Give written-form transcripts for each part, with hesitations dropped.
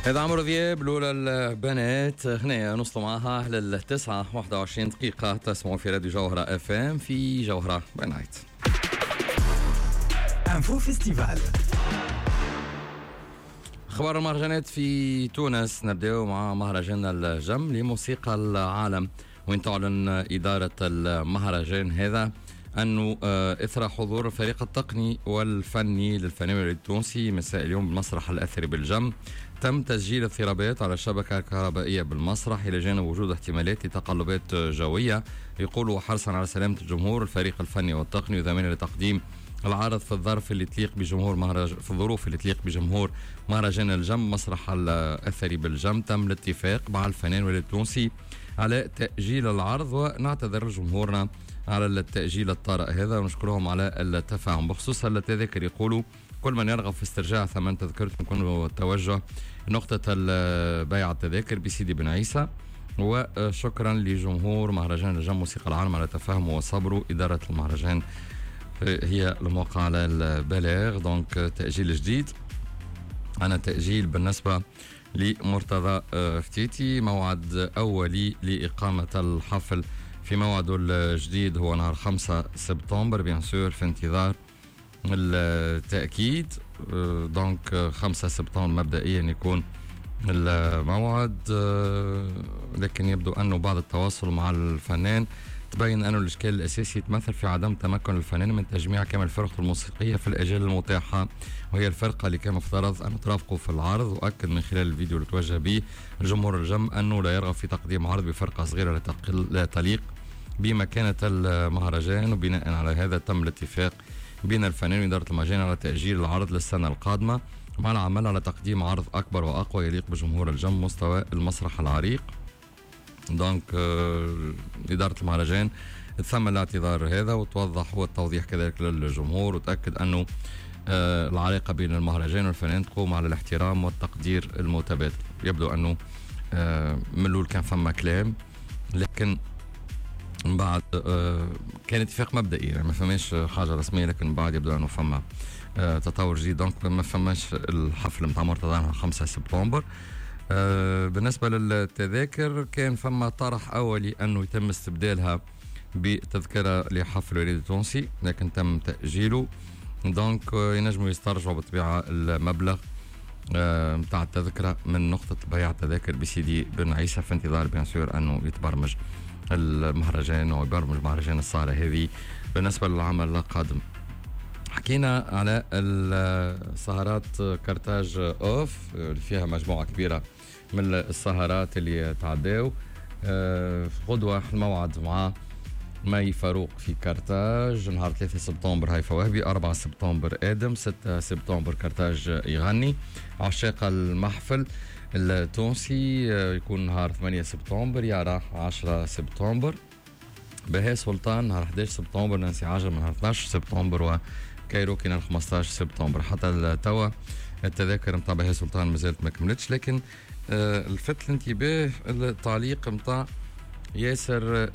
هذا عمرو دياب لولا البنات غنية نوصلوا معها للتسعة 21 دقيقة. تسمعوا في راديو جوهرة اف ام في جوهرة بنايت. انفو فيستيفال. اخبار المهرجانات في تونس. نبداو مع مهرجان الجم لموسيقى العالم، وين تعلن إدارة المهرجان هذا أنه إثر حضور الفريق التقني والفني للفنان التونسي مساء اليوم بالمسرح الأثري بالجم، تم تسجيل اضطرابات على الشبكة الكهربائية بالمسرح إلى جانب وجود احتمالات لتقلبات جوية. يقولوا حرصا على سلامة الجمهور الفريق الفني والتقني وضمان لتقديم العرض في الظروف اللي تليق بجمهور مهرجان الجم مسرح الأثري بالجم. تم الاتفاق مع الفنان التونسي على تأجيل العرض، ونعتذر لجمهورنا على التأجيل الطارئ هذا ونشكرهم على التفاهم. بخصوص التذاكر يقولوا كل من يرغب في استرجاع ثمن تذكرته يكون توجه نقطة بيع التذاكر بسيدي بن عيسى. وشكرا لجمهور مهرجان الجم موسيقى العالم على تفاهمه وصبره. إدارة المهرجان هي الموقع على البلاغ. دونك تأجيل جديد. أنا تأجيل بالنسبة لمرتضى فتيتي، موعد أولي لإقامة الحفل في موعده الجديد هو نهار 5 سبتمبر بيان سور، في انتظار التأكيد. دونك 5 سبتمبر مبدئيا يكون الموعد، لكن يبدو أنه بعد التواصل مع الفنان تبين أنه الإشكال الأساسي يتمثل في عدم تمكن الفنان من تجميع كامل الفرق الموسيقية في الأجال المتاحة، وهي الفرقة اللي كان مفترض أن ترافقه في العرض. وأكد من خلال الفيديو اللي توجه به الجمهور الجم أنه لا يرغب في تقديم عرض بفرقة صغيرة لا تليق بمكانة المهرجان. وبناء على هذا تم الاتفاق بين الفنان وإدارة المهرجان على تأجيل العرض للسنة القادمة، مع العمل على تقديم عرض أكبر وأقوى يليق بجمهور الجم مستوى المسرح العريق. دونك إدارة المهرجان ثم الاعتذار هذا وتوضح والتوضيح كذلك للجمهور، وتأكد أنه العلاقة بين المهرجان والفنان تقوم على الاحترام والتقدير المتبادل. يبدو أنه من الأول كان فما كلام، لكن من بعد كان اتفاق مبدئي، يعني ما فماش حاجة رسمية، لكن بعد يبدو أنه فما تطور جديد. دونك ما فماش الحفل متاع مرتضى 5 سبتمبر. بالنسبة للتذاكر كان فما طرح أولي أنه يتم استبدالها بتذكرة لحفل وليد التونسي، لكن تم تأجيله. دونك ينجموا يسترجعوا بالطبيعة المبلغ متاع التذكرة من نقطة بيع التذاكر بسيدي بن عيسى، في انتظار بيان سور أنه يتبرمج المهرجان ويبرمج مهرجان الصالة هذه بالنسبة للعمل القادم. حكينا على السهرات كرتاج اوف اللي فيها مجموعة كبيرة من السهرات اللي تعداو. غدوة الموعد مع مي فاروق في كرتاج، نهار 3 سبتمبر هيفا وهبي، 4 سبتمبر آدم، 6 سبتمبر كرتاج يغني. عشاق المحفل التونسي يكون نهار 8 سبتمبر، يارا 10 سبتمبر، بهاء سلطان نهار 11 سبتمبر، نانسي عجب نهار 12 سبتمبر، وكايروكي نهار 15 سبتمبر. حتى توا التذاكر متاع بهاء سلطان مازالت ما كملتش، لكن الفت الانتباه التعليق متاع ياسر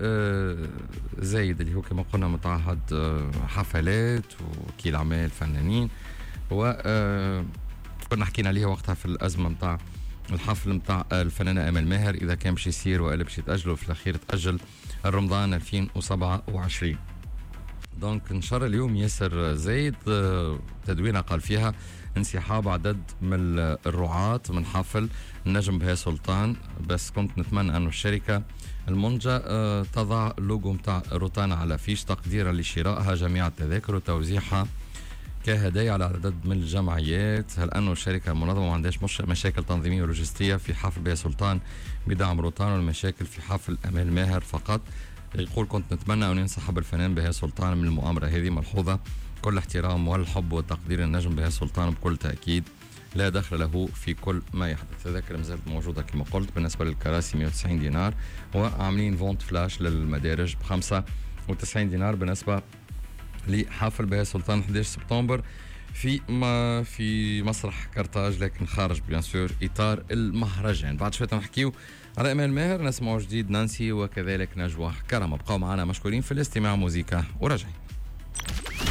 زايد اللي هو كما قلنا متعهد حفلات وكيل اعمال فنانين، و كنا حكينا عليها وقتها في الازمه متاع الحفل متاع الفنانه امل ماهر اذا كان باش يصير والا باش يتاجل، وفي الاخير تاجل رمضان 2027. دونك نشر اليوم ياسر زايد تدوينه قال فيها انسحاب عدد من الرعاة من حفل النجم بهاء سلطان، بس كنت نتمنى أن الشركة المنجة تضع اللوجو متاع روتانا على فيش تقديرا لشرائها جميع التذاكر وتوزيعها كهدايا على عدد من الجمعيات. هل أنه الشركة المنظمة ما عندهاش مشاكل تنظيمية ولوجستية في حفل بهاء سلطان بدعم روتانا، والمشاكل في حفل أمال ماهر فقط؟ يقول كنت نتمنى أن ينسحب الفنان بهاء سلطان من المؤامرة هذه. ملحوظة كل احترام والحب والتقدير النجم بهاء سلطان بكل تأكيد لا دخل له في كل ما يحدث. التذاكر مازالت موجودة كما قلت. بالنسبة للكراسي 190 دينار، وعاملين فونت فلاش للمدارج ب 95 دينار بالنسبة لحفل بهاء سلطان 11 سبتمبر في مسرح كرتاج، لكن خارج بيان سور إطار المهرجان. بعد شوية نحكيو على أمال ماهر، نسمعوا جديد نانسي وكذلك نجوى كرم. ابقوا معنا مشكورين في الاستماع موسيقى ورجعين.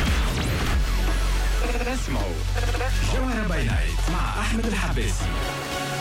اسمعوا جوهرة باي نايت مع أحمد الحباسي.